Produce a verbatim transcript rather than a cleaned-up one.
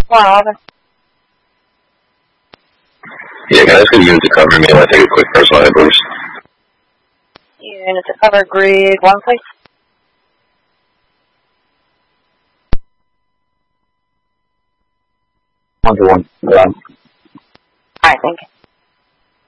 Wow. Yeah, guys, good unit to cover me. I'll take a quick personal aid boost. Unit to cover, grid one, please. One to one. One. Alright, thank you.